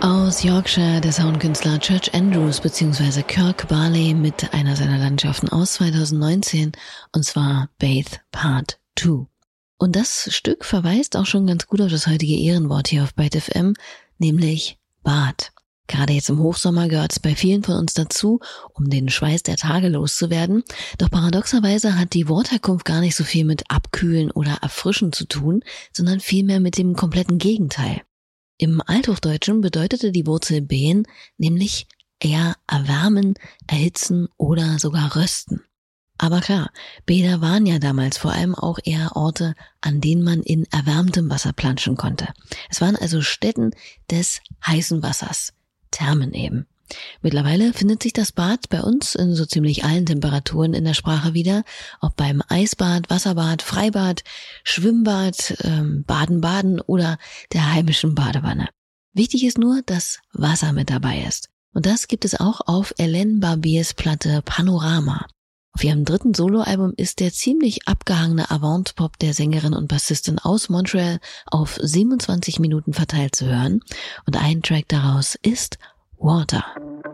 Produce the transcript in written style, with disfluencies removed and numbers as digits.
Aus Yorkshire der Soundkünstler Church Andrews bzw. Kirk Barley mit einer seiner Landschaften aus 2019, und zwar Bath Part 2. Und das Stück verweist auch schon ganz gut auf das heutige Ehrenwort hier auf Byte FM, nämlich Bad. Gerade jetzt im Hochsommer gehört es bei vielen von uns dazu, um den Schweiß der Tage loszuwerden. Doch paradoxerweise hat die Wortherkunft gar nicht so viel mit Abkühlen oder Erfrischen zu tun, sondern vielmehr mit dem kompletten Gegenteil. Im Althochdeutschen bedeutete die Wurzel ben nämlich eher erwärmen, erhitzen oder sogar rösten. Aber klar, Bäder waren ja damals vor allem auch eher Orte, an denen man in erwärmtem Wasser planschen konnte. Es waren also Stätten des heißen Wassers, Thermen eben. Mittlerweile findet sich das Bad bei uns in so ziemlich allen Temperaturen in der Sprache wieder, ob beim Eisbad, Wasserbad, Freibad, Schwimmbad, Baden oder der heimischen Badewanne. Wichtig ist nur, dass Wasser mit dabei ist. Und das gibt es auch auf Hélène Barbiers Platte Panorama. Auf ihrem 3. Soloalbum ist der ziemlich abgehangene Avant-Pop der Sängerin und Bassistin aus Montreal auf 27 Minuten verteilt zu hören. Und ein Track daraus ist Water.